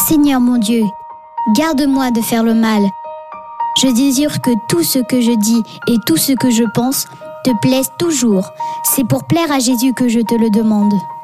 Seigneur mon Dieu, garde-moi de faire le mal. Je désire que tout ce que je dis et tout ce que je pense te plaise toujours. C'est pour plaire à Jésus que je te le demande.